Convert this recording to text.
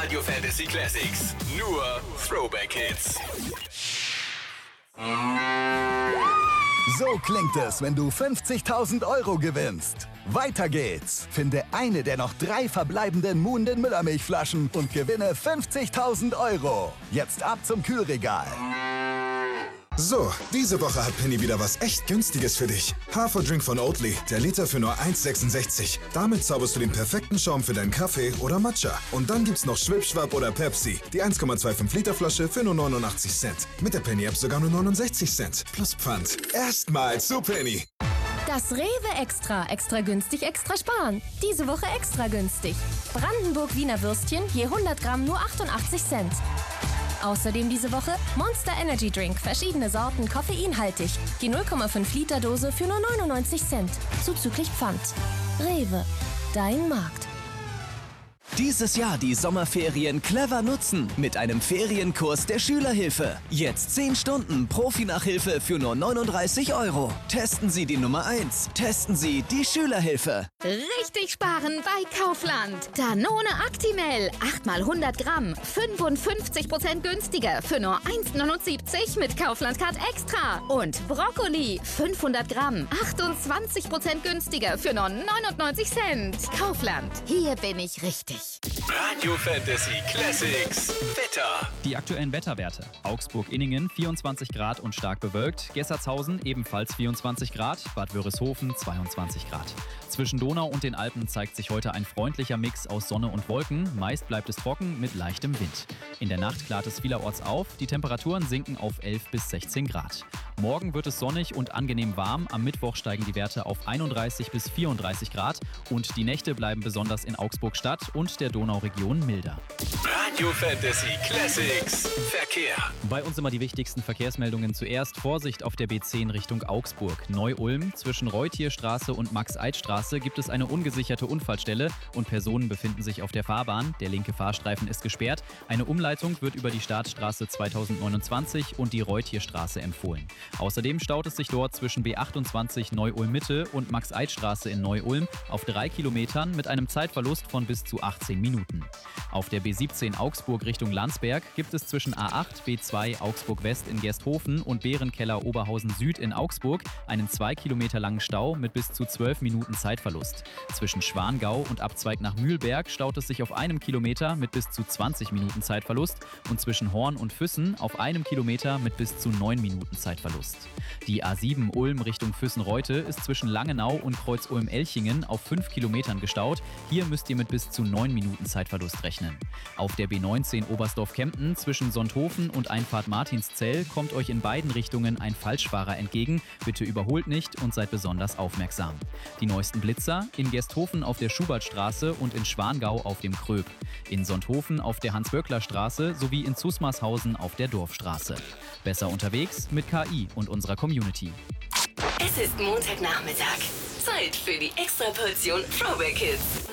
Radio Fantasy Classics. Nur Throwback Hits. So klingt es, wenn du 50.000 Euro gewinnst. Weiter geht's. Finde eine der noch 3 verbleibenden Muhnden Müllermilchflaschen und gewinne 50.000 Euro. Jetzt ab zum Kühlregal. So, diese Woche hat Penny wieder was echt Günstiges für dich. Haferdrink von Oatly, der Liter für nur 1,66. Damit zauberst du den perfekten Schaum für deinen Kaffee oder Matcha. Und dann gibt's noch Schwipschwapp oder Pepsi, die 1,25 Liter Flasche für nur 89 Cent. Mit der Penny-App sogar nur 69 Cent. Plus Pfand. Erstmal zu Penny. Das Rewe Extra günstig, extra sparen. Diese Woche extra günstig. Brandenburg Wiener Würstchen je 100 Gramm nur 88 Cent. Außerdem diese Woche Monster Energy Drink, verschiedene Sorten, koffeinhaltig. Die 0,5 Liter Dose für nur 99 Cent. Zuzüglich Pfand. Rewe, dein Markt. Dieses Jahr die Sommerferien clever nutzen mit einem Ferienkurs der Schülerhilfe. Jetzt 10 Stunden Profi-Nachhilfe für nur 39 Euro. Testen Sie die Nummer 1. Testen Sie die Schülerhilfe. Richtig sparen bei Kaufland. Danone Actimel. 8 mal 100 Gramm. 55% günstiger für nur 1,79 mit Kaufland-Card Extra. Und Brokkoli. 500 Gramm. 28% günstiger für nur 99 Cent. Kaufland. Hier bin ich richtig. Radio Fantasy Classics. Wetter. Die aktuellen Wetterwerte. Augsburg-Inningen 24 Grad und stark bewölkt. Gessertshausen ebenfalls 24 Grad. Bad Wörishofen 22 Grad. Zwischen Donau und den Alpen zeigt sich heute ein freundlicher Mix aus Sonne und Wolken. Meist bleibt es trocken mit leichtem Wind. In der Nacht klart es vielerorts auf. Die Temperaturen sinken auf 11 bis 16 Grad. Morgen wird es sonnig und angenehm warm. Am Mittwoch steigen die Werte auf 31 bis 34 Grad. Und die Nächte bleiben besonders in Augsburg-Stadt und der Donauregion milder. Radio Fantasy Classics. Verkehr. Bei uns immer die wichtigsten Verkehrsmeldungen zuerst. Vorsicht auf der B10 Richtung Augsburg. Neu-Ulm zwischen Reutierstraße und Max-Eid-Straße gibt es eine ungesicherte Unfallstelle und Personen befinden sich auf der Fahrbahn. Der linke Fahrstreifen ist gesperrt. Eine Umleitung wird über die Startstraße 2029 und die Reutierstraße empfohlen. Außerdem staut es sich dort zwischen B28 Neu-Ulm-Mitte und Max-Eid-Straße in Neu-Ulm auf 3 Kilometern mit einem Zeitverlust von bis zu 18 Minuten. Auf der B17 Augsburg Richtung Landsberg gibt es zwischen A8 B2 Augsburg West in Gersthofen und Bärenkeller Oberhausen Süd in Augsburg einen 2 Kilometer langen Stau mit bis zu 12 Minuten Zeitverlust. Zwischen Schwangau und Abzweig nach Mühlberg staut es sich auf 1 Kilometer mit bis zu 20 Minuten Zeitverlust und zwischen Horn und Füssen auf 1 Kilometer mit bis zu 9 Minuten Zeitverlust. Die A7 Ulm Richtung Füssen-Reute ist zwischen Langenau und Kreuz Ulm-Elchingen auf 5 Kilometern gestaut. Hier müsst ihr mit bis zu 9 Minuten Zeitverlust rechnen. Auf der B19 Oberstdorf-Kempten zwischen Sonthofen und Einfahrt Martinszell kommt euch in beiden Richtungen ein Falschfahrer entgegen. Bitte überholt nicht und seid besonders aufmerksam. Die neuesten Blitzer in Gersthofen auf der Schubertstraße und in Schwangau auf dem Kröb. In Sonthofen auf der Hans-Böckler-Straße sowie in Zusmarshausen auf der Dorfstraße. Besser unterwegs mit KI und unserer Community. Es ist Montagnachmittag. Zeit für die Extraportion Throwback Hits.